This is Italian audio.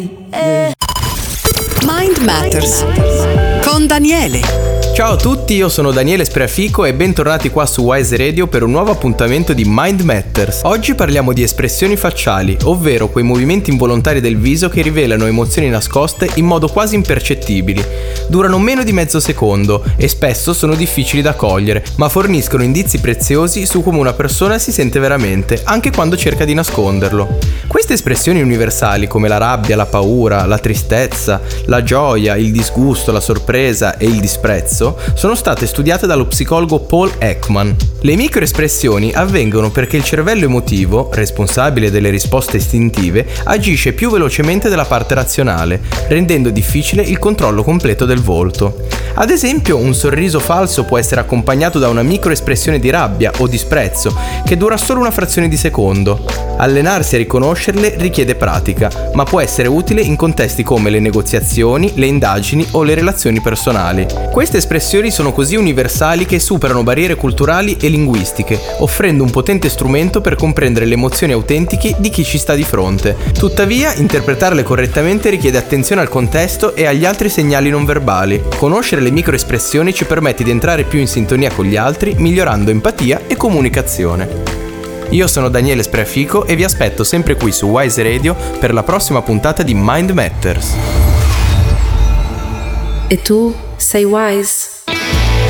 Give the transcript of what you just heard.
Mind Matters con Daniele. Ciao a tutti, io sono Daniele Spreafico e bentornati qua su Wise Radio per un nuovo appuntamento di Mind Matters. Oggi parliamo di espressioni facciali, ovvero quei movimenti involontari del viso che rivelano emozioni nascoste in modo quasi impercettibili. Durano meno di mezzo secondo e spesso sono difficili da cogliere, ma forniscono indizi preziosi su come una persona si sente veramente, anche quando cerca di nasconderlo. Queste espressioni universali come la rabbia, la paura, la tristezza, la gioia, il disgusto, la sorpresa e il disprezzo sono state studiate dallo psicologo Paul Ekman. Le microespressioni avvengono perché il cervello emotivo, responsabile delle risposte istintive, agisce più velocemente della parte razionale, rendendo difficile il controllo completo del volto. Ad esempio, un sorriso falso può essere accompagnato da una microespressione di rabbia o disprezzo che dura solo una frazione di secondo. Allenarsi a riconoscerle richiede pratica, ma può essere utile in contesti come le negoziazioni, le indagini o le relazioni personali. Queste espressioni sono così universali che superano barriere culturali e linguistiche, offrendo un potente strumento per comprendere le emozioni autentiche di chi ci sta di fronte. Tuttavia, interpretarle correttamente richiede attenzione al contesto e agli altri segnali non verbali. Conoscere le microespressioni ci permette di entrare più in sintonia con gli altri, migliorando empatia e comunicazione. Io sono Daniele Spreafico e vi aspetto sempre qui su Wise Radio per la prossima puntata di Mind Matters. E tu sei wise?